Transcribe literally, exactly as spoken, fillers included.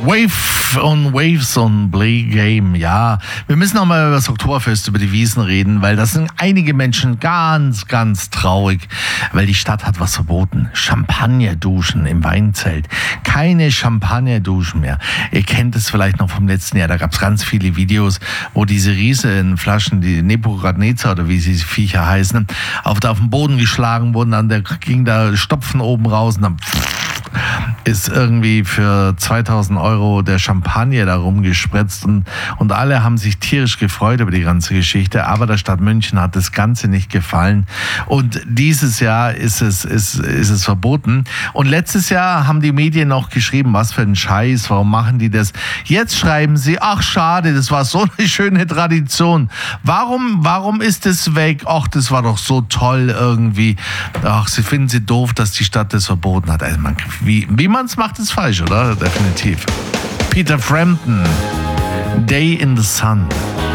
Wave on Waves on Play Game, ja. Wir müssen auch mal über das Oktoberfest, über die Wiesn reden, weil das sind einige Menschen ganz, ganz traurig, weil die Stadt hat was verboten. Champagnerduschen im Weinzelt. Keine Champagnerduschen mehr. Ihr kennt es vielleicht noch vom letzten Jahr, da gab es ganz viele Videos, wo diese riesen Flaschen, die Nebukadnezar oder wie sie Viecher heißen, auf, auf den Boden geschlagen wurden, dann der, ging da Stopfen oben raus und dann ist irgendwie für zweitausend Euro der Champagner da rumgespritzt und, und alle haben sich tierisch gefreut über die ganze Geschichte, aber der Stadt München hat das Ganze nicht gefallen und dieses Jahr ist es, ist, ist es verboten und letztes Jahr haben die Medien noch geschrieben, was für ein Scheiß, warum machen die das? Jetzt schreiben sie, ach schade, das war so eine schöne Tradition. Warum, warum ist es weg? Ach, das war doch so toll irgendwie. Ach, sie finden sie doof, dass die Stadt das verboten hat. Also man, wie, wie man es macht, ist falsch, oder? Definitiv. Peter Frampton, Day in the Sun.